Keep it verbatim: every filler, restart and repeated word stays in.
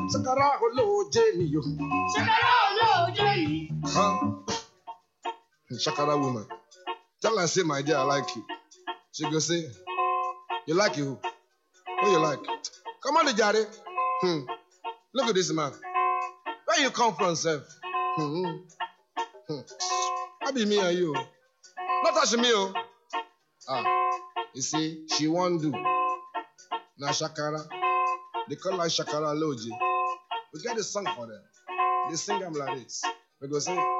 Shakara Olo Jenny. Shakara Olo Jenny. Huh? Shakara woman. Tell her, say, my dear, I like you. She go say, you like you? Who you like? Come on, Jare. Hmm. Look at this man. Where you come from, sir? Hmm. Hmm. That be me and you. Not touch me, oh. Ah. You see, she won't do. Now Shakara. They call her Shakara Loji. We get a song for them. They sing them like this. We go say,